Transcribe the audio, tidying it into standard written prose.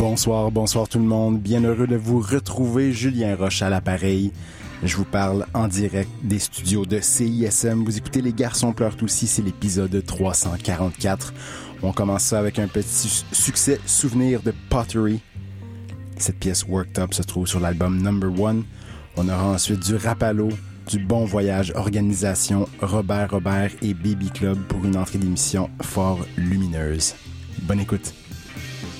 Bonsoir tout le monde. Bien heureux de vous retrouver. Julien Roche à l'appareil. Je vous parle en direct des studios de CISM. Vous écoutez Les Garçons pleurent aussi, c'est l'épisode 344. On commence ça avec un petit succès souvenir de Pottery. Cette pièce Worked Up se trouve sur l'album Number One. On aura ensuite du Rapallo, du Bon Voyage Organisation, Robert et Baby Club pour une entrée d'émission fort lumineuse. Bonne écoute.